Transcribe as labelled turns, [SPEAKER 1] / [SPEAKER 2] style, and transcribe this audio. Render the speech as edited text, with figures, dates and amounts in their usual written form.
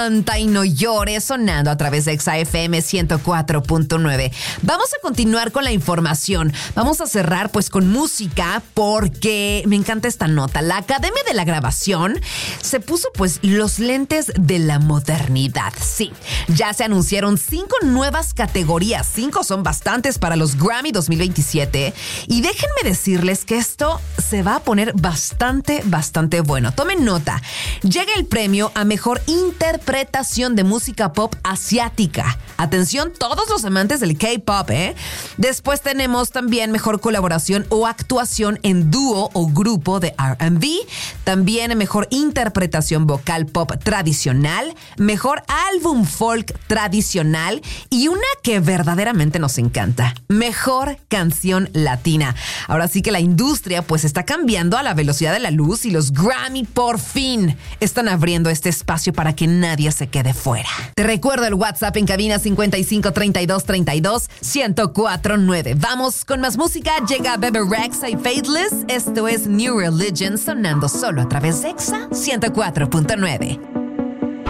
[SPEAKER 1] Canta y no llores, sonando a través de Exa FM 104.9. Vamos a continuar con la información. Vamos a cerrar pues con música porque me encanta esta nota. La Academia de la Grabación se puso pues los lentes de la modernidad. Sí, ya se anunciaron 5 nuevas categorías. 5 son bastantes para los Grammy 2027. Y déjenme decirles que esto se va a poner bastante bueno. Tomen nota. Llega el premio a Mejor Interpretación de música pop asiática. Atención, todos los amantes del K-pop, ¿eh? Después tenemos también Mejor Colaboración o Actuación en Dúo o Grupo de R&B. También Mejor Interpretación Vocal Pop Tradicional. Mejor Álbum Folk Tradicional. Y una que verdaderamente nos encanta. Mejor Canción Latina. Ahora sí que la industria pues está cambiando a la velocidad de la luz y los Grammy por fin están abriendo este espacio para que nadie se quede fuera. Te recuerdo el WhatsApp en cabina 55 32 32 1049. Vamos con más música. Llega Bebe Rexha y Faithless. Esto es New Religion sonando solo a través de Exa 104.9.